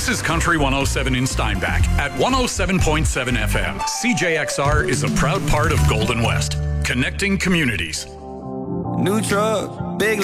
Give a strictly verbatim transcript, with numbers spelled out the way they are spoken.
This is Country one oh seven in Steinbach at one oh seven point seven F M. C J X R is a proud part of Golden West, connecting communities. New truck, big